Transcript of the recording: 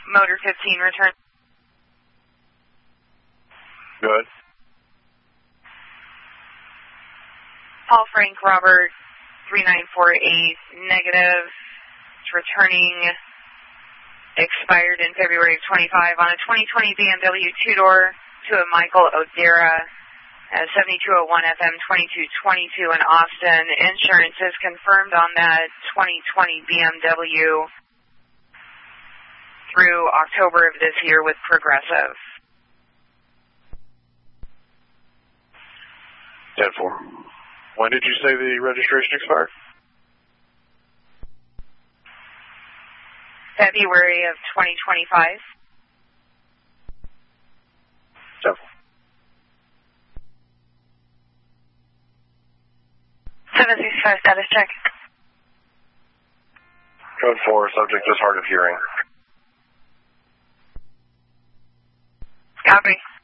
Motor 15, return. Good. Paul Frank Robert 3948 negative. It's returning. Expired in February of 25 on a 2020 BMW two-door to a Michael O'Dara, 7201 FM 2222 in Austin. Insurance is confirmed on that 2020 BMW through October of this year with Progressive. 10-4. When did you say the registration expired? February of 2025. 10-4. 765 status check. Code 4, subject is hard of hearing. Copy.